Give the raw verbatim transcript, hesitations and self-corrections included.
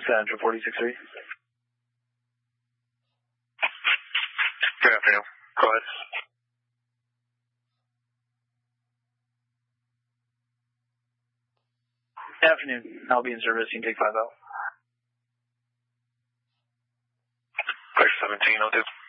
Central forty-six three. Good afternoon. Go ahead. Good afternoon. I'll be in service. You can take five out. Clear seventeen, I'll do.